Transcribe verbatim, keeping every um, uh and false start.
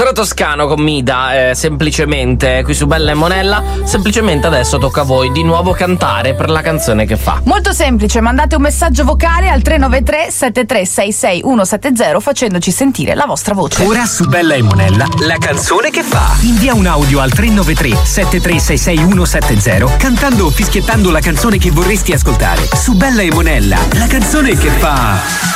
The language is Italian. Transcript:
Sono Toscano con Mida, eh, semplicemente qui su Bella e Monella. Semplicemente adesso tocca a voi di nuovo cantare per la canzone che fa. Molto semplice, mandate un messaggio vocale al tre nove tre sette tre sei sei uno sette zero facendoci sentire la vostra voce. Ora su Bella e Monella, la canzone che fa. Invia un audio al tre nove tre sette tre sei sei uno sette zero cantando o fischiettando la canzone che vorresti ascoltare. Su Bella e Monella, la canzone che fa.